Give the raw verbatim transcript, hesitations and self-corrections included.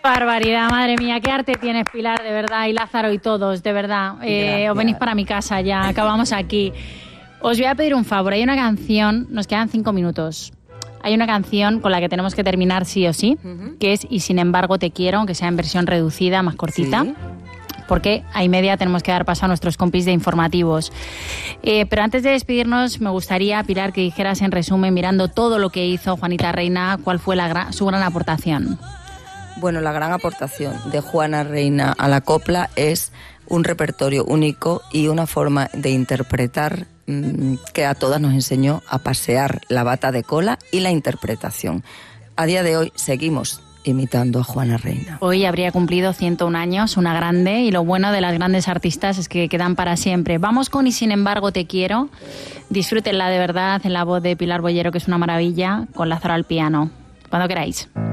Barbaridad, madre mía, qué arte tienes, Pilar, de verdad, y Lázaro y todos, de verdad. Eh, os venís para mi casa ya, acabamos aquí. Os voy a pedir un favor, hay una canción, nos quedan cinco minutos. Hay una canción con la que tenemos que terminar sí o sí, uh-huh. que es Y sin embargo te quiero, aunque sea en versión reducida, más cortita. Sí. Porque a y media tenemos que dar paso a nuestros compis de informativos. Eh, pero antes de despedirnos, me gustaría, Pilar, que dijeras en resumen, mirando todo lo que hizo Juanita Reina, cuál fue la gran, su gran aportación. Bueno, la gran aportación de Juana Reina a la copla es un repertorio único y una forma de interpretar mmm, que a todas nos enseñó a pasear la bata de cola y la interpretación. A día de hoy seguimos imitando a Juana Reina. Hoy habría cumplido ciento un años, una grande, y lo bueno de las grandes artistas es que quedan para siempre. Vamos con Y sin embargo te quiero. Disfrútenla de verdad en la voz de Pilar Bollero, que es una maravilla, con Lázaro al piano. Cuando queráis.